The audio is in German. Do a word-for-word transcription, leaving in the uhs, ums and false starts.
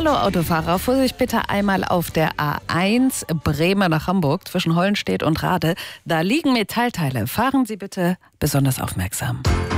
Hallo Autofahrer, Vorsicht bitte einmal auf der A eins Bremen nach Hamburg zwischen Hollenstedt und Rade. Da liegen Metallteile. Fahren Sie bitte besonders aufmerksam.